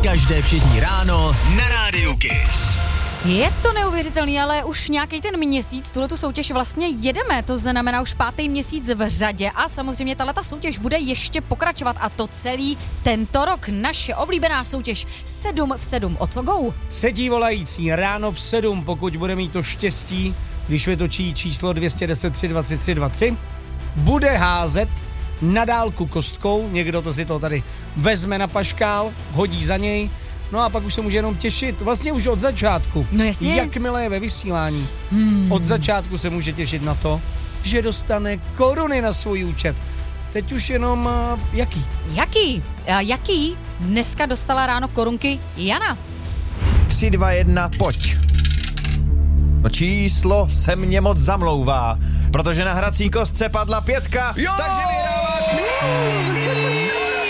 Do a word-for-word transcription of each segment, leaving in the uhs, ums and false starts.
Každé všední ráno na Rádiu Kiss. Je to neuvěřitelný, ale už nějaký ten měsíc tuhletu soutěž vlastně jedeme, to znamená už pátý měsíc v řadě a samozřejmě tahleta soutěž bude ještě pokračovat a to celý tento rok. Naše oblíbená soutěž sedm v sedm, o co go? Třetí volající ráno v sedm, pokud bude mít to štěstí, když vytočí číslo dvě jedna nula tři dva tři tři dva tři, bude házet na dálku kostkou, někdo to si to tady vezme na paškál, hodí za něj, no a pak už se může jenom těšit, vlastně už od začátku. No jasně. Jakmile je ve vysílání, Hmm. od začátku se může těšit na to, že dostane koruny na svůj účet. Teď už jenom uh, jaký? Jaký? A jaký? Dneska dostala ráno korunky Jana. tři, dva, jedna, pojď. No číslo se mě moc zamlouvá, protože na hrací kostce padla pětka, jo! Takže vyhráváš milion.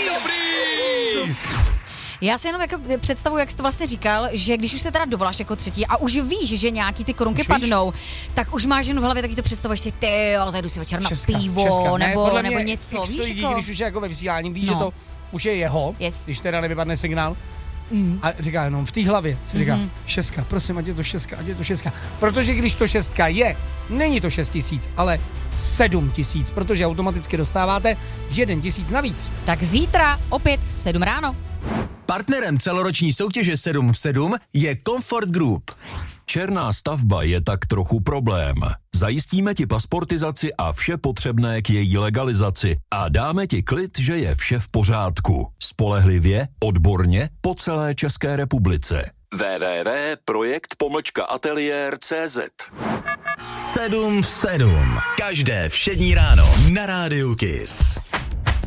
Já si jenom jako představuji, jak jsi to vlastně říkal, že když už se teda dovoláš jako třetí a už víš, že nějaký ty korunky Už víš? padnou, tak už máš jen v hlavě taky to představuješ si, ty jo, zajdu si večer na Česka, pivo, Česka. Ne, nebo, podle nebo mě něco, x víš lidí, jako? když už je jako ve vysílání, ví, No. že to už je jeho, Yes. když teda nevypadne signál. Mm. A říká jenom v té hlavě, si říká, Mhm. šestka, prosím, ať je to šestka, ať je to šestka. Protože když to šestka je, není to šest tisíc, ale sedm tisíc, protože automaticky dostáváte jeden tisíc navíc. Tak zítra opět v sedm ráno. Partnerem celoroční soutěže sedm v sedm je Comfort Group. Černá stavba je tak trochu problém. Zajistíme ti pasportizaci a vše potřebné k její legalizaci a dáme ti klid, že je vše v pořádku. Spolehlivě, odborně, po celé České republice. w w w tečka projekt pomlčka ateliér tečka cé zet sedm v sedm. Každé všední ráno na Rádiu Kiss.